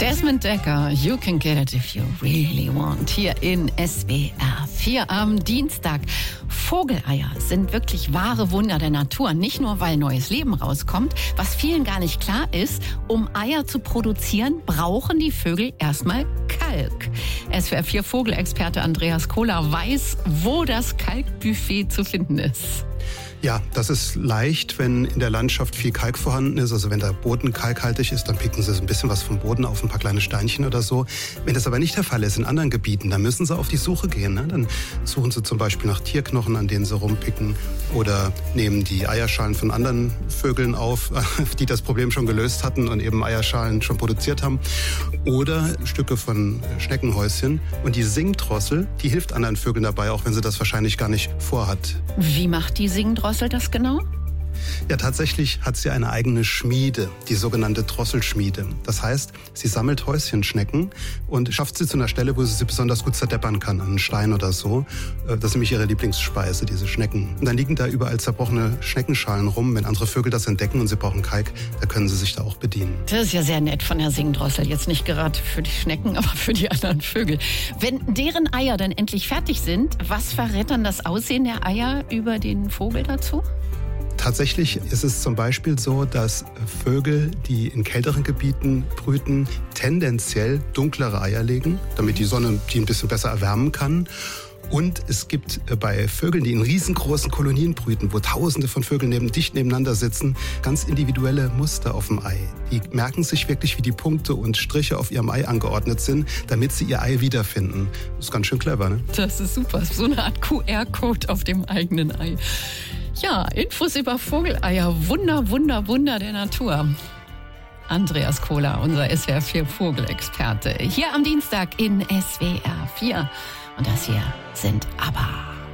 Desmond Dekker, You Can Get It If You Really Want, hier in SWR 4 am Dienstag. Vogeleier sind wirklich wahre Wunder der Natur. Nicht nur, weil neues Leben rauskommt. Was vielen gar nicht klar ist, um Eier zu produzieren, brauchen die Vögel erstmal Kalk. SWR 4 Vogelexperte Andreas Kohler weiß, wo das Kalkbuffet zu finden ist. Ja, das ist leicht, wenn in der Landschaft viel Kalk vorhanden ist. Also wenn der Boden kalkhaltig ist, dann picken sie so ein bisschen was vom Boden auf, ein paar kleine Steinchen oder so. Wenn das aber nicht der Fall ist in anderen Gebieten, dann müssen sie auf die Suche gehen. Ne? Dann suchen sie zum Beispiel nach Tierknochen, an denen sie rumpicken, oder nehmen die Eierschalen von anderen Vögeln auf, die das Problem schon gelöst hatten und eben Eierschalen schon produziert haben. Oder Stücke von Schneckenhäuschen. Und die Singdrossel, die hilft anderen Vögeln dabei, auch wenn sie das wahrscheinlich gar nicht vorhat. Wie macht die Singdrossel das genau? Ja, tatsächlich hat sie eine eigene Schmiede, die sogenannte Drosselschmiede. Das heißt, sie sammelt Häuschenschnecken und schafft sie zu einer Stelle, wo sie sie besonders gut zerdeppern kann, an einen Stein oder so. Das ist nämlich ihre Lieblingsspeise, diese Schnecken. Und dann liegen da überall zerbrochene Schneckenschalen rum. Wenn andere Vögel das entdecken und sie brauchen Kalk, da können sie sich da auch bedienen. Das ist ja sehr nett von der Singdrossel. Jetzt nicht gerade für die Schnecken, aber für die anderen Vögel. Wenn deren Eier dann endlich fertig sind, was verrät dann das Aussehen der Eier über den Vogel dazu? Tatsächlich ist es zum Beispiel so, dass Vögel, die in kälteren Gebieten brüten, tendenziell dunklere Eier legen, damit die Sonne die ein bisschen besser erwärmen kann. Und es gibt bei Vögeln, die in riesengroßen Kolonien brüten, wo Tausende von Vögeln dicht nebeneinander sitzen, ganz individuelle Muster auf dem Ei. Die merken sich wirklich, wie die Punkte und Striche auf ihrem Ei angeordnet sind, damit sie ihr Ei wiederfinden. Das ist ganz schön clever, ne? Das ist super. So eine Art QR-Code auf dem eigenen Ei. Ja, Infos über Vogeleier. Wunder der Natur. Andreas Kohler, unser SWR 4 Vogelexperte. Hier am Dienstag in SWR 4. Und das hier sind ABBA.